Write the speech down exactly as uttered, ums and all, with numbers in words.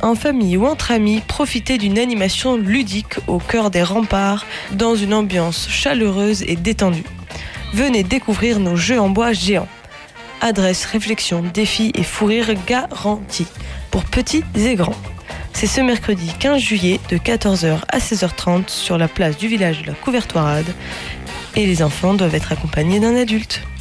En famille ou entre amis, profitez d'une animation ludique au cœur des remparts, dans une ambiance chaleureuse et détendue. Venez découvrir nos jeux en bois géants. Adresse, réflexion, défi et fou rire garantis pour petits et grands. C'est ce mercredi quinze juillet de quatorze heures à seize heures trente sur la place du village de la Couvertoirade et les enfants doivent être accompagnés d'un adulte.